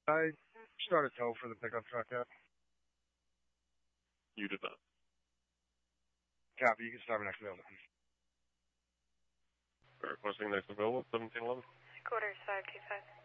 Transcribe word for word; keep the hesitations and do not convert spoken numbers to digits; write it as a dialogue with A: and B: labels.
A: I started tow for the pickup truck, yeah.
B: You did not.
A: Copy, you can start me next building.
B: Requesting next available, seventeen eleven.
C: Quarter five two five.